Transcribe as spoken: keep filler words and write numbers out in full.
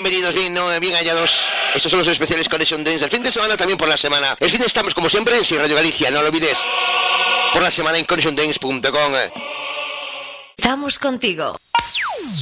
bienvenidos, bien, ¿no? Bien hallados. Estos son los especiales Connection Dance del fin de semana, también por la semana. El fin de estamos, como siempre, en Sí Radio Galicia, no lo olvides. Por la semana en connection dance punto com. Estamos contigo.